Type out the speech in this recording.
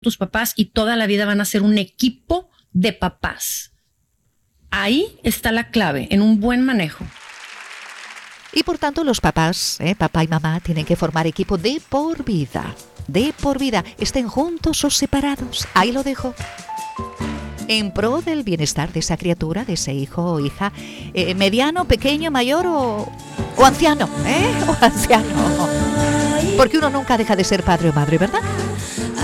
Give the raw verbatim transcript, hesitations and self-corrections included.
tus papás y toda la vida van a ser un equipo de papás. Ahí está la clave, en un buen manejo. Y por tanto los papás, ¿eh? papá y mamá, tienen que formar equipo de por vida. De por vida, estén juntos o separados. Ahí lo dejo. En pro del bienestar de esa criatura, de ese hijo o hija, eh, mediano, pequeño, mayor o, o anciano, ¿eh? O anciano. Porque uno nunca deja de ser padre o madre, ¿verdad?